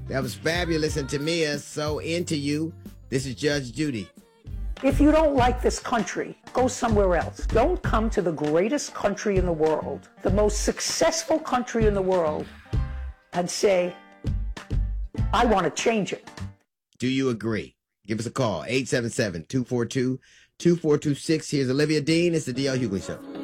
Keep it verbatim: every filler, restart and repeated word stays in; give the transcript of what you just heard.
That was fabulous. And Tamia, so into you. This is Judge Judy. If you don't like this country, go somewhere else. Don't come to the greatest country in the world, the most successful country in the world, and say, I want to change it. Do you agree? Give us a call, eight seven seven, two four two, two four two six. Here's Olivia Dean. It's the D L Hughley Show.